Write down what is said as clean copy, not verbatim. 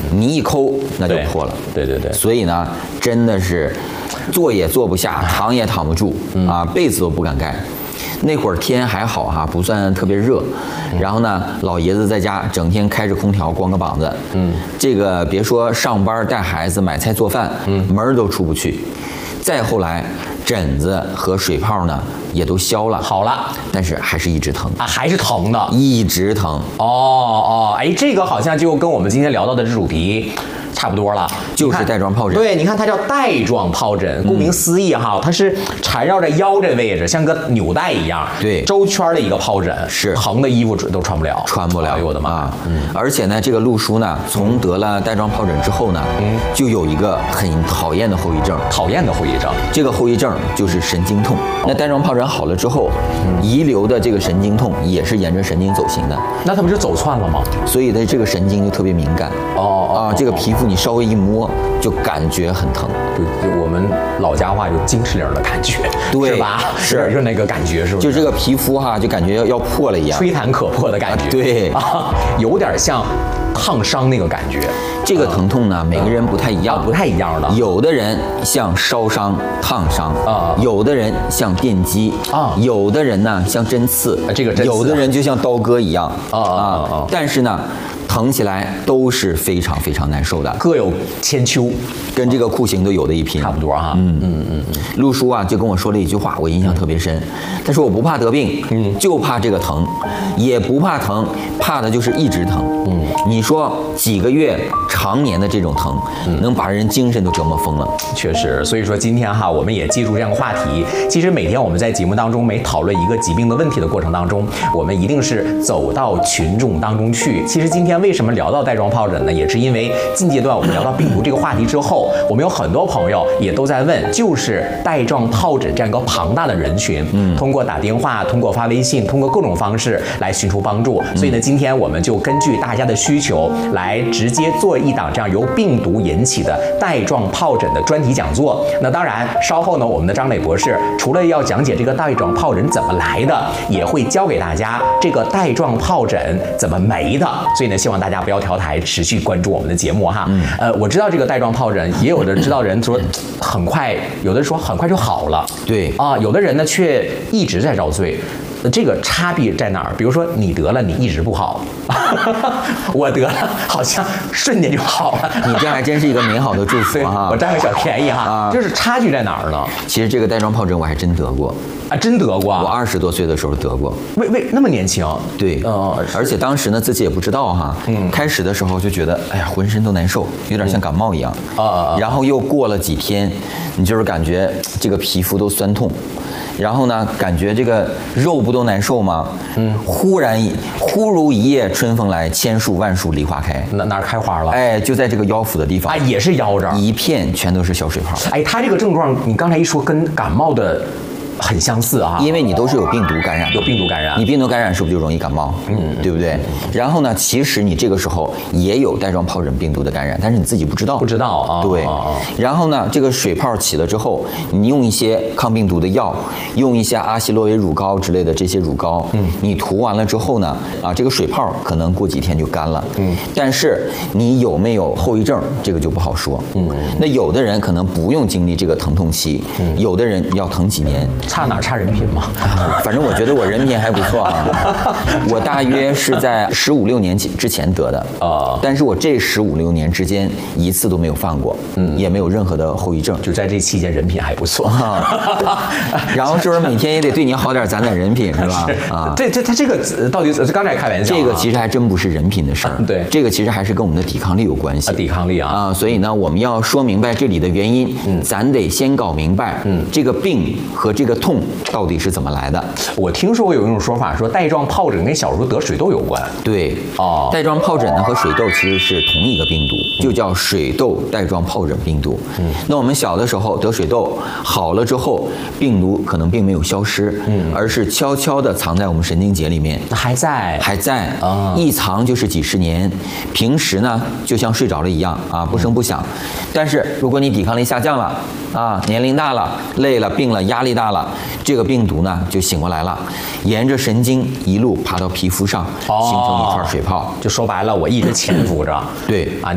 你一抠那就破了。 对对对。 所以呢，真的是坐也坐不下，躺也躺不住啊，被子都不敢盖。那会儿天还好哈，不算特别热，然后呢，老爷子在家整天开着空调，光个膀子，这个别说上班带孩子、买菜做饭，门都出不去。再后来，疹子和水泡呢也都消了， 好了， 但是还是一直疼啊，还是疼的， 一直疼。 哎，这个好像就跟我们今天聊到的主题差不多了， 就是带状疱疹。 对，你看它叫带状疱疹，顾名思义哈，它是缠绕着腰这位置，像个纽带一样， 对， 周圈的一个疱疹， 是疼的衣服都穿不了， 穿不了。 哎呦我的妈！ 而且呢，这个陆叔呢，从得了带状疱疹之后呢，就有一个很讨厌的后遗症。 讨厌的后遗症， 这个后遗症就是神经痛。那带状疱疹好了之后，遗留的这个神经痛也是沿着神经走形的。 那它不是走窜了吗？ 所以它这个神经就特别敏感。这个皮肤你稍微一摸就感觉很疼。 就我们老家话就金翅领的感觉， 对， 是吧？是那个感觉，是不是？ 就这个皮肤哈，就感觉要破了一样， 吹弹可破的感觉。 对啊，有点像烫伤那个感觉。 这个疼痛呢，每个人不太一样， 不太一样的。 有的人像烧伤、烫伤有的人像电击有的人呢像针刺， 这个针刺有的人就像刀割一样但是呢，疼起来都是非常非常难受的， 各有千秋， 跟这个酷刑都有的一拼， 差不多哈。 陆叔啊就跟我说了一句话，我印象特别深。他说我不怕得病，就怕这个疼，也不怕疼，怕的就是一直疼。你说几个月、常年的这种疼，能把人精神都折磨疯了。 确实，所以说今天哈，我们也记住这样的话题。其实每天我们在节目当中，每讨论一个疾病的问题的过程当中，我们一定是走到群众当中去。其实今天为什么聊到带状疱疹呢？也是因为近阶段我们聊到病毒这个话题之后，我们有很多朋友也都在问，就是带状疱疹这样一个庞大的人群，通过打电话、通过发微信、通过各种方式来寻求帮助。所以呢，今天我们就根据大家的需求，来直接做一档这样由病毒引起的带状疱疹的专题讲座。那当然，稍后呢，我们的张磊博士除了要讲解这个带状疱疹怎么来的，也会教给大家这个带状疱疹怎么没的。所以呢，希望大家不要调台，持续关注我们的节目哈。我知道这个带状疱疹，也有的知道人说很快，有的说很快就好了， 对有的人呢却一直在遭罪。这个差别在哪儿？比如说你得了，你一直不好，我得了，好像瞬间就好了。 你这还真是一个美好的祝福哈！ 我占个小便宜哈，就是差距在哪儿呢？ 其实这个带状疱疹我还真得过啊，真得过。 我20多岁的时候得过。 为那么年轻？ 对，而且当时呢自己也不知道哈，开始的时候就觉得哎呀浑身都难受，有点像感冒一样然后又过了几天，你就是感觉这个皮肤都酸痛。然后呢，感觉这个肉不都难受吗？忽如一夜春风来，千树万树梨花开。 哪儿开花了？ 哎，就在这个腰腹的地方也是腰这儿， 一片全都是小水泡。 哎，它这个症状，你刚才一说跟感冒的很相似啊， 因为你都是有病毒感染， 有病毒感染， 你病毒感染是不是就容易感冒？对不对？然后呢，其实你这个时候也有带状疱疹病毒的感染，但是你自己不知道，对。然后呢，这个水泡起了之后，你用一些抗病毒的药，用一些阿昔洛韦乳膏之类的这些乳膏，你涂完了之后呢，这个水泡可能过几天就干了，但是你有没有后遗症，这个就不好说，那有的人可能不用经历这个疼痛期，有的人要疼几年。 差哪儿？差人品吗？ 反正我觉得我人品还不错啊。我大约是在15、16年之前得的但是我这15、16年之间一次都没有犯过，也没有任何的后遗症， 就在这期间人品还不错然后就是每天也得对你好点，攒点人品是吧？ 他这个到底是刚才开玩笑， 这个其实还真不是人品的事儿， 对， 这个其实还是跟我们的抵抗力有关系， 抵抗力所以呢，我们要说明白这里的原因，咱得先搞明白，这个病和这个痛到底是怎么来的。 我听说过有一种说法，说带状疱疹跟小时候得水痘有关。 对，带状疱疹呢和水痘其实是同一个病毒，就叫水痘带状疱疹病毒。那我们小的时候得水痘好了之后，病毒可能并没有消失，而是悄悄地藏在我们神经节里面， 还在一藏就是几十年。平时呢就像睡着了一样不声不响，但是如果你抵抗力下降了年龄大了、累了、病了、压力大了，这个病毒呢就醒过来了，沿着神经一路爬到皮肤上，形成一块水泡。 就说白了，我一直潜伏着。 对